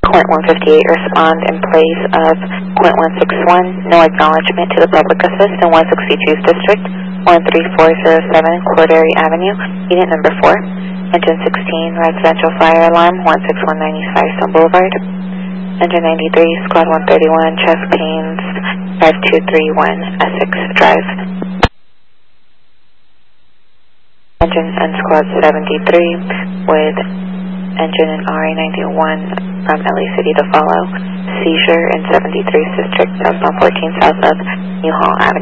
Quint 158 respond in place of Quint 161. No acknowledgement to the public assist in 162th District, 13407 Cordery Avenue, Unit number 4. Engine 16, residential fire alarm, 16190 Firestone Boulevard. Engine 93, Squad 131, chest pains, 5231 Essex Drive. Engine and Squad 73 with engine and RA91 from LA City to follow. Seizure in 73th District, southbound 14 south of New Hall Avenue.